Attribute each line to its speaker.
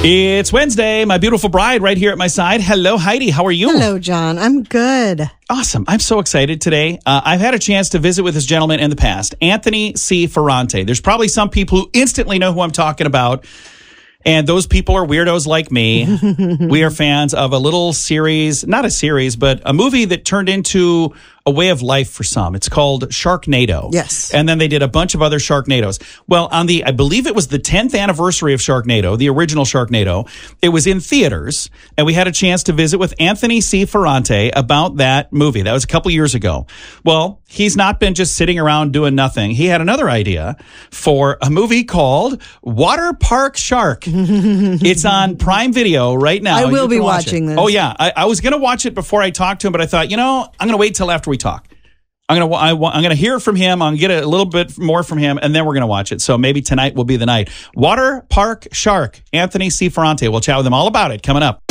Speaker 1: It's Wednesday. My beautiful bride right here at my side. Hello, Heidi. How are you?
Speaker 2: Hello, John. I'm good.
Speaker 1: Awesome. I'm so excited today. I've had a chance to visit with this gentleman in the past, Anthony C. Ferrante. There's probably some people who instantly know who I'm talking about. And those people are weirdos like me. We are fans of a little series, not a series, but a movie that turned into a way of life for some. It's called Sharknado.
Speaker 2: Yes.
Speaker 1: And then they did a bunch of other Sharknadoes. Well, I believe it was the 10th anniversary of Sharknado, the original Sharknado. It was in theaters, and we had a chance to visit with Anthony C. Ferrante about that movie. That was a couple years ago. Well, he's not been just sitting around doing nothing. He had another idea for a movie called Water Park Shark. It's on Prime Video right now.
Speaker 2: I will be watching this.
Speaker 1: Oh, yeah. I was going to watch it before I talked to him, but I thought, I'm going to wait till after we talk. I'm going to hear from him. I'm going to get a little bit more from him, and then we're going to watch it. So maybe tonight will be the night. Water Park Shark, Anthony C. Ferrante. We'll chat with him all about it coming up.